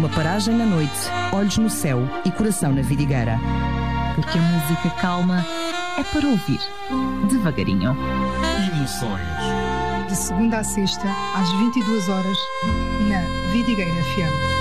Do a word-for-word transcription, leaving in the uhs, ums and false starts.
uma paragem na noite, olhos no céu e coração na vidigueira. Porque a música calma é para ouvir devagarinho. Emoções. De segunda a sexta, às vinte e duas horas, na Vidigueira F M.